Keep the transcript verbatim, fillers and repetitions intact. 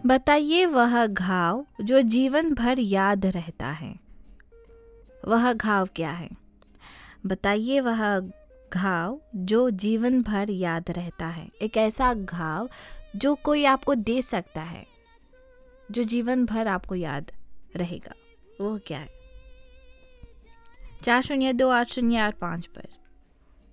बताइए वह घाव जो जीवन भर याद रहता है। वह घाव क्या है? बताइए वह घाव जो जीवन भर याद रहता है। एक ऐसा घाव जो कोई आपको दे सकता है, जो जीवन भर आपको याद रहेगा, वो क्या है? चार शून्य दो आठ शून्य आठ पाँच पर